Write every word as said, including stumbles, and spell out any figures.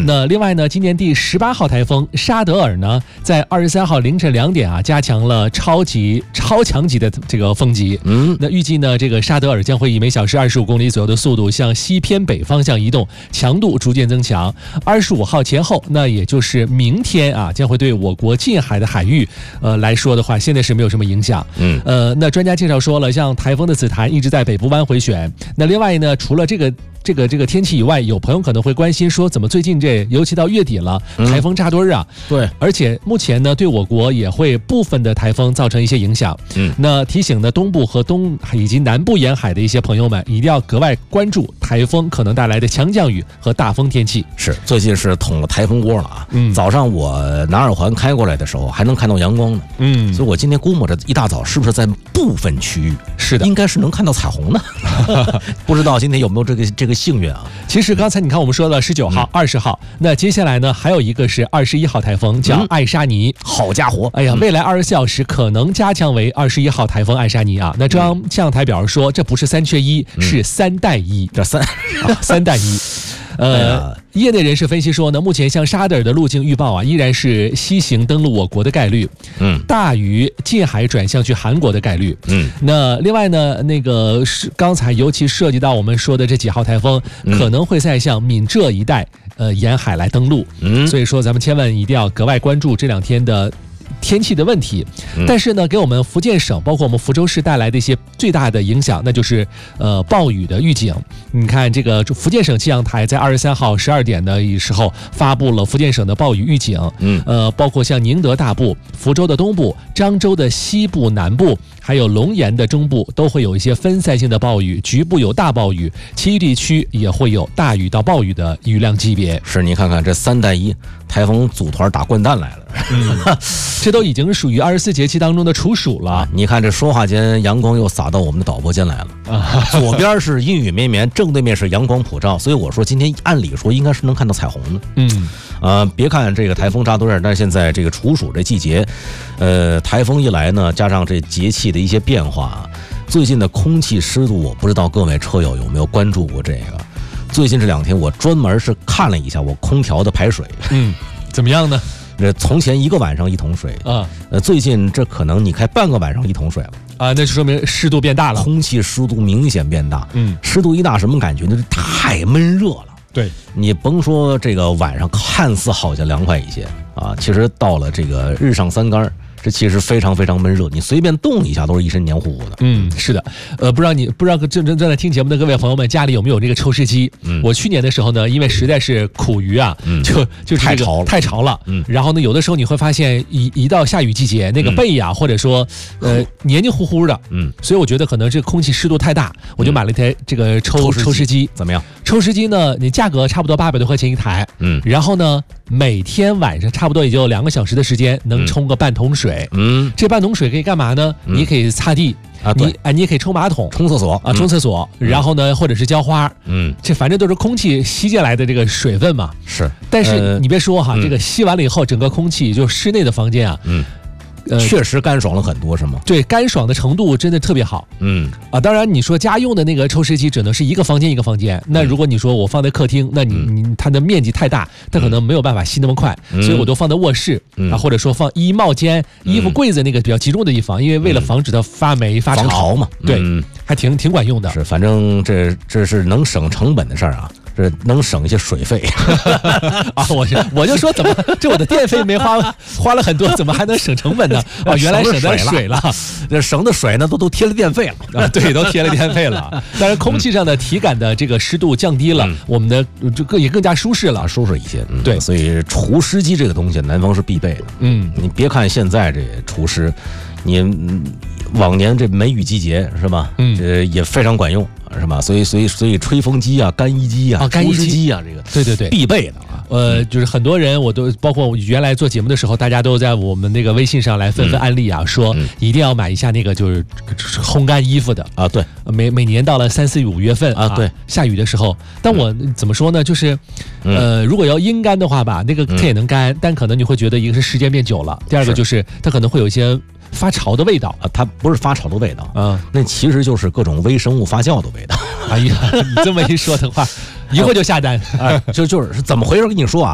那另外呢，今年第十八号台风沙德尔呢，在二十三号凌晨两点啊，加强了超级超强级的这个风级。嗯，那预计呢，这个沙德尔将会以每小时二十五公里左右的速度向西偏北方向移动，强度逐渐增强。二十五号前后，那也就是明天啊，将会对我国近海的海域，呃来说的话，现在是没有什么影响。嗯，呃，那专家介绍说了，像台风的紫檀一直在北部湾回旋。那另外呢，除了这个这个这个天气以外，有朋友可能会关心说，怎么最近这尤其到月底了，台风扎堆儿啊？ 对， 而且目前呢，对我国也会部分的台风造成一些影响。嗯，那提醒呢，东部和东以及南部沿海的一些朋友们，一定要格外关注台风可能带来的强降雨和大风天气。 是，最近是捅了台风窝了啊！嗯，早上我拿耳环开过来的时候，还能看到阳光呢。嗯，所以我今天估摸着一大早是不是在部分区域， 是的， 应该是能看到彩虹的。不知道今天有没有这个这个幸运啊？ 其实刚才你看我们说了十九号、二十号，那接下来呢还有一个是二十一号台风，叫艾莎尼。 好家伙， 哎呀，未来二十四小时可能加强为二十一号台风艾莎尼啊。那中央气象台表示说，这不是三缺一，是三带一， 这三三带一。呃，业内人士分析说呢，目前像沙德尔的路径预报啊，依然是西行登陆我国的概率，嗯，大于近海转向去韩国的概率，嗯。那另外呢，那个是刚才尤其涉及到我们说的这几号台风，嗯、可能会在向闽浙一带呃沿海来登陆，嗯。所以说咱们千万一定要格外关注这两天的天气的问题。但是呢，给我们福建省包括我们福州市带来的一些最大的影响，那就是呃暴雨的预警。你看这个福建省气象台在二十三号十二点的时候发布了福建省的暴雨预警，嗯，呃，包括像宁德大部、福州的东部、漳州的西部、南部，还有龙岩的中部，都会有一些分散性的暴雨，局部有大暴雨，其余地区也会有大雨到暴雨的雨量级别。 是，你看看这三带一台风组团打掼蛋来了， 嗯，这都已经属于二十四节气当中的处暑了。 啊、你看这说话间，阳光又洒到我们的导播间来了。啊、左边是阴雨绵绵，正对面是阳光普照，所以我说今天按理说应该是能看到彩虹的。嗯，呃，别看这个台风扎堆儿，但是现在这个处暑这季节，呃，台风一来呢，加上这节气的一些变化，最近的空气湿度，我不知道各位车友有没有关注过这个。最近这两天，我专门是看了一下我空调的排水， 嗯，怎么样呢？ 这从前一个晚上一桶水啊，呃，最近这可能你开半个晚上一桶水了啊，那就说明湿度变大了， 空气湿度明显变大。嗯，湿度一大什么感觉呢？太闷热了。 对， 你甭说这个晚上看似好像凉快一些啊，其实到了这个日上三竿，这其实非常非常闷热，你随便动一下都是一身黏糊糊的。 嗯，是的，呃，不知道你不知道正正正在听节目的各位朋友们家里有没有这个抽湿机？嗯，我去年的时候呢，因为实在是苦于啊，嗯、就就是、这个、 太潮了， 太潮了。嗯，然后呢，有的时候你会发现一一到下雨季节，那个背呀、啊，嗯、或者说呃黏黏糊糊的，嗯，所以我觉得可能这空气湿度太大，我就买了一台这个抽抽湿机。 怎么样？ 抽湿机呢，你价格差不多八百多块钱一台，嗯，然后呢，每天晚上差不多也就两个小时的时间，能冲个半桶水，嗯，这半桶水可以干嘛呢？嗯、你可以擦地啊，你啊，你也可以冲马桶、 冲厕所啊，冲厕所，嗯、然后呢，或者是浇花，嗯，这反正都是空气吸进来的这个水分嘛， 是。 但是你别说哈，呃、这个吸完了以后，整个空气就室内的房间啊，嗯。 呃，确实干爽了很多，是吗？ 对，干爽的程度真的特别好。嗯啊，当然你说家用的那个抽湿机只能是一个房间一个房间，那如果你说我放在客厅，那你你它的面积太大，它可能没有办法吸那么快，嗯、所以我都放在卧室、嗯、啊，或者说放衣帽间、衣服柜子那个比较集中的地方，因为为了防止它发霉发潮，潮嘛， 对，嗯、还挺挺管用的。 是，反正这这是能省成本的事儿啊。这能省一些水费啊！我我就说怎么这我的电费没花花了很多，怎么还能省成本呢？啊，原来省的水了， 这省的水呢都都贴了电费了啊！对，都贴了电费了。但是空气上的体感的这个湿度降低了，嗯、我们的就更也更加舒适了， 舒适一些。嗯、 对， 所以除湿机这个东西，南方是必备的。嗯，你别看现在这除湿，你往年这梅雨季节是吧？嗯，这也非常管用。是吧？所以，所以，所以，吹风机啊、干衣机啊、除湿机啊，这个对对对， 必备的啊。 呃，就是很多人，我都包括原来做节目的时候，大家都在我们那个微信上来纷纷安利啊，嗯、说一定要买一下那个就是烘干衣服的啊。对， 每每年到了三四五月份啊， 对， 下雨的时候，但我怎么说呢？就是呃，如果要阴干的话吧，那个它也能干，但可能你会觉得一个是时间变久了，第二个就是它可能会有一些发潮的味道啊。它不是发潮的味道啊，那其实就是各种微生物发酵的味道。 哎呀，你这么一说的话，一会儿就下单啊，就就是怎么回事？跟你说啊。